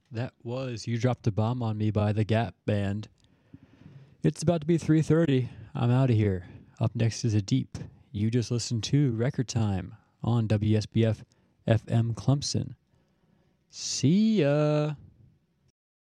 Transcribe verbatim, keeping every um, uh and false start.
That was You Dropped a Bomb on Me by the Gap Band. It's about to be three thirty. I'm out of here. Up next is A Deep. You just listened to Record Time on W S B F F M Clemson. See ya.